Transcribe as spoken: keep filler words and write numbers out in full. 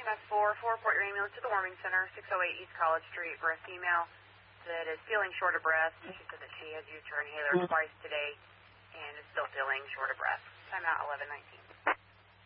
M S four for report your ambulance to the warming center, six oh eight East College Street, for a female that is feeling short of breath. She said that she has used her inhaler twice today and is still feeling short of breath. Time out eleven nineteen.